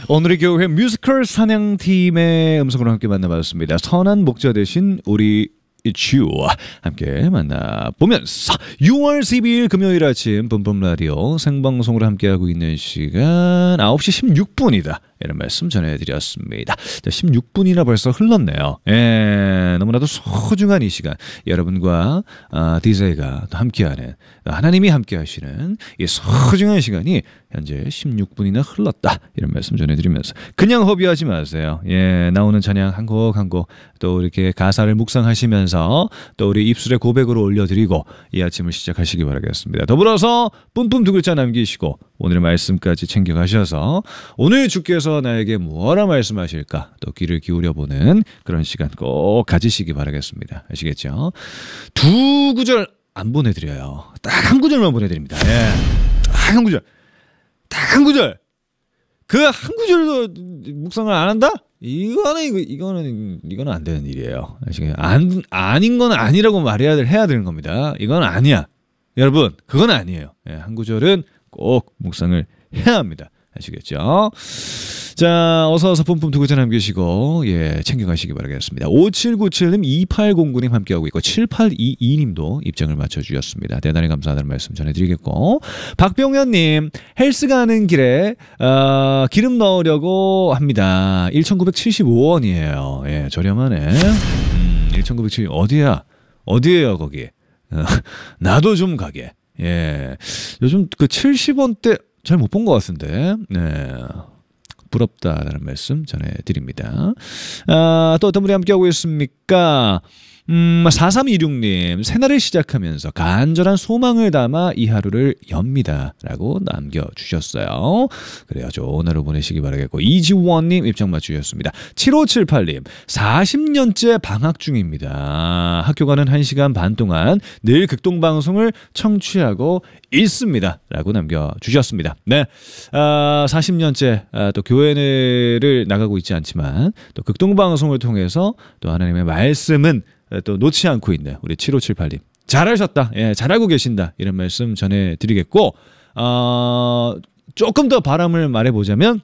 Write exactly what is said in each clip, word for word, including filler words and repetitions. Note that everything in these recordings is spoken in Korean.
오늘의 교회 뮤지컬 사냥팀의 음성으로 함께 만나봤습니다. 선한 목자 되신 우리 주 함께 만나보면서 유월 십이일 금요일 아침 뿜뿜 라디오 생방송으로 함께하고 있는 시간 아홉 시 십육 분이다. 이런 말씀 전해드렸습니다. 자, 십육 분이나 벌써 흘렀네요. 예, 너무나도 소중한 이 시간 여러분과 아, 디제이가 또 함께하는 하나님이 함께하시는 이 소중한 시간이 현재 십육 분이나 흘렀다. 이런 말씀 전해드리면서 그냥 허비하지 마세요. 예, 나오는 찬양 한 곡 한 곡 또 이렇게 가사를 묵상하시면서 또 우리 입술에 고백으로 올려드리고 이 아침을 시작하시기 바라겠습니다. 더불어서 뿜뿜 두 글자 남기시고 오늘의 말씀까지 챙겨가셔서 오늘 주께서 나에게 뭐라 말씀하실까 또 귀를 기울여보는 그런 시간 꼭 가지시기 바라겠습니다. 아시겠죠? 두 구절 안 보내드려요. 딱 한 구절만 보내드립니다. 예. 딱 한 구절. 딱 한 구절. 그 한 구절도 묵상을 안 한다? 이거는 이거 이거는 이거는 안 되는 일이에요. 아시겠죠? 안 아닌 건 아니라고 말해야 될 해야 되는 겁니다. 이건 아니야. 여러분, 그건 아니에요. 예, 한 구절은 꼭 묵상을 해야 합니다. 아시겠죠? 자, 어서 어서 뿜뿜 두 글자 남기시고 예, 챙겨가시기 바라겠습니다. 오칠구칠님 이팔공구님 함께하고 있고 칠팔이이님도 입장을 맞춰주셨습니다. 대단히 감사하다는 말씀 전해드리겠고 박병현님 헬스 가는 길에 어, 기름 넣으려고 합니다. 천구백칠십오원이에요. 예, 저렴하네. 음, 천구백칠십 어디야? 어디에요 거기? 어, 나도 좀 가게. 예, 요즘 그 칠십 원대 잘 못 본 것 같은데, 네. 부럽다라는 말씀 전해드립니다. 아, 또 어떤 분이 함께하고 있습니까? 음, 사삼이육님 새날을 시작하면서 간절한 소망을 담아 이 하루를 엽니다 라고 남겨주셨어요. 그래요, 좋은 하루 보내시기 바라겠고 이지원님 입장 맞추셨습니다. 칠오칠팔님 사십 년째 방학 중입니다. 학교 가는 한 시간 반 동안 늘 극동방송을 청취하고 있습니다 라고 남겨주셨습니다. 네, 아, 사십 년째 아, 또 교회를 나가고 있지 않지만 또 극동방송을 통해서 또 하나님의 말씀은 또 놓지 않고 있는 우리 칠오칠팔님 잘하셨다. 예, 잘 알고 계신다. 이런 말씀 전해드리겠고 어, 조금 더 바람을 말해보자면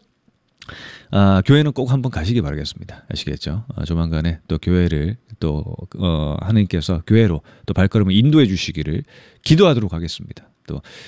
아, 교회는 꼭 한번 가시기 바라겠습니다. 아시겠죠? 아, 조만간에 또 교회를 또 어, 하나님께서 교회로 또 발걸음을 인도해 주시기를 기도하도록 하겠습니다. 또